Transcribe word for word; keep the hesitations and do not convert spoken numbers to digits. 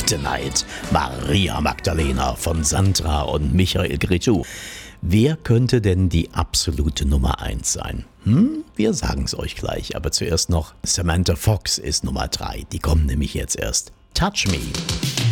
Kryptonite, Maria Magdalena von Sandra und Michael Cretu. Wer könnte denn die absolute Nummer eins sein? Hm, wir sagen es euch gleich, aber zuerst noch Samantha Fox ist Nummer drei. Die kommt nämlich jetzt erst. Touch Me.